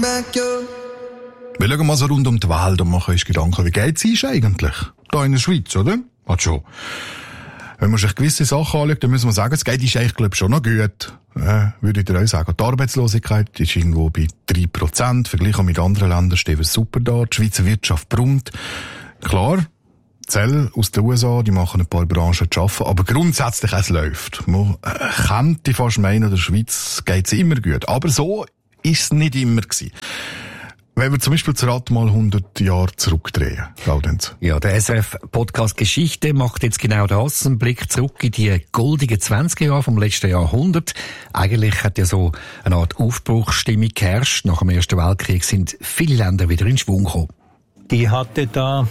Wir schauen mal so rund um die Welt und machen uns Gedanken, wie geht's uns eigentlich? Da in der Schweiz, oder? Hat schon. Wenn man sich gewisse Sachen anschaut, dann müssen wir sagen, es geht uns eigentlich, glaube ich, schon noch gut. Würde ich dir auch sagen. Die Arbeitslosigkeit ist irgendwo bei 3%. Verglichen mit anderen Ländern stehen wir super da. Die Schweizer Wirtschaft brummt. Klar, Zelle aus den USA, die machen ein paar Branchen zu arbeiten, aber grundsätzlich es läuft. Man könnte fast meinen, in der Schweiz geht's immer gut. Aber so ist es nicht immer gewesen. Wenn wir zum Beispiel das Rad mal 100 Jahre zurückdrehen, Laudenz. Ja, der SRF-Podcast Geschichte macht jetzt genau das, einen Blick zurück in die goldigen 20er Jahre vom letzten Jahrhundert. Eigentlich hat ja so eine Art Aufbruchsstimmung geherrscht. Nach dem Ersten Weltkrieg sind viele Länder wieder in Schwung gekommen. Die hatte da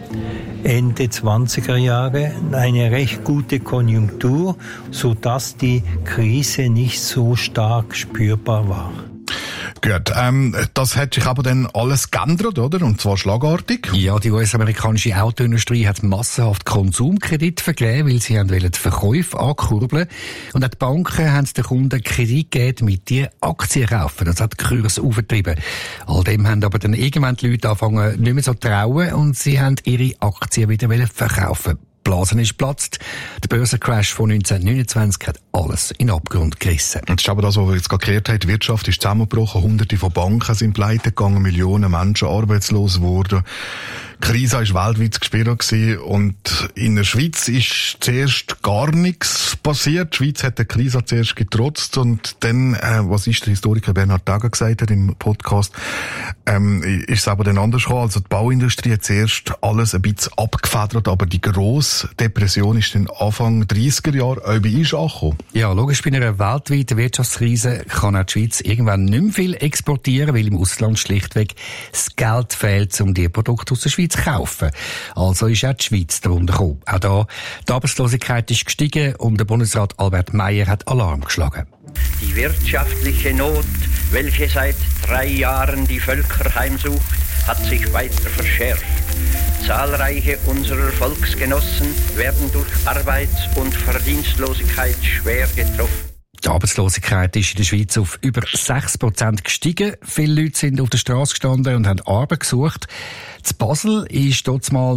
Ende 20er Jahre eine recht gute Konjunktur, sodass die Krise nicht so stark spürbar war. Gut, das hat sich aber dann alles geändert, oder? Und zwar schlagartig. Ja, die US-amerikanische Autoindustrie hat massenhaft Konsumkredite vergeben, weil sie die Verkäufe ankurbeln. Und auch die Banken haben den Kunden Kredit gegeben, mit die Aktien kaufen. Das hat die Kurse aufgetrieben. All dem haben aber dann irgendwann die Leute angefangen, nicht mehr so trauen und sie haben ihre Aktien wieder verkaufen. Die Blase ist geplatzt. Der Börsencrash von 1929 hat alles in den Abgrund gerissen. Das ist aber das, was wir jetzt gerade gehört haben. Die Wirtschaft ist zusammengebrochen. Hunderte von Banken sind pleite gegangen. Millionen Menschen arbeitslos geworden. Die Krise war weltweit gespürt und in der Schweiz ist zuerst gar nichts passiert. Die Schweiz hat der Krise zuerst getrotzt und dann, was ist der Historiker Bernhard Tager gesagt hat im Podcast, ist es aber dann anders gekommen. Also die Bauindustrie hat zuerst alles ein bisschen abgefedert, aber die grosse Depression ist dann Anfang 30er Jahre auch bei uns angekommen. Ja, logisch, bei einer weltweiten Wirtschaftskrise kann auch die Schweiz irgendwann nicht mehr viel exportieren, weil im Ausland schlichtweg das Geld fehlt, um die Produkte aus der Schweiz zu kaufen. Also ist auch die Schweiz darunter gekommen. Auch da, die Arbeitslosigkeit ist gestiegen und der Bundesrat Albert Meier hat Alarm geschlagen. Die wirtschaftliche Not, welche seit 3 Jahren die Völker heimsucht, hat sich weiter verschärft. Zahlreiche unserer Volksgenossen werden durch Arbeits- und Verdienstlosigkeit schwer getroffen. Die Arbeitslosigkeit ist in der Schweiz auf über 6% gestiegen. Viele Leute sind auf der Straße gestanden und haben Arbeit gesucht. In Basel ist dort mal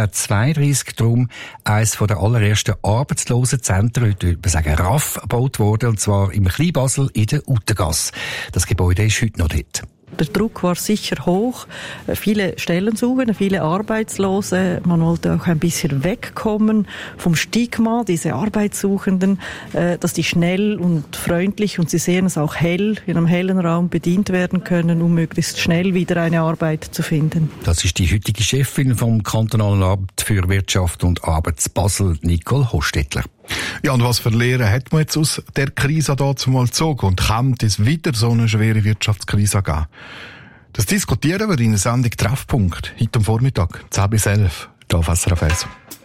1932 darum eines der allerersten Arbeitslosenzentren, heute würde man sagen RAF, gebaut worden, und zwar im Kleinbasel in der Utengasse. Das Gebäude ist heute noch dort. Der Druck war sicher hoch. Viele Stellen suchen, viele Arbeitslose. Man wollte auch ein bisschen wegkommen vom Stigma, diese Arbeitssuchenden, dass die schnell und freundlich, und Sie sehen es auch hell, in einem hellen Raum bedient werden können, um möglichst schnell wieder eine Arbeit zu finden. Das ist die heutige Chefin vom Kantonalen Amt für Wirtschaft und Arbeit Basel, Nicole Hostetler. Ja, und was für Lehren hat man jetzt aus der Krise dazu mal gezogen? Und kann es wieder so eine schwere Wirtschaftskrise geben? Das diskutieren wir in der Sendung Treffpunkt, heute am Vormittag, 10 bis 11, hier auf SRF 1.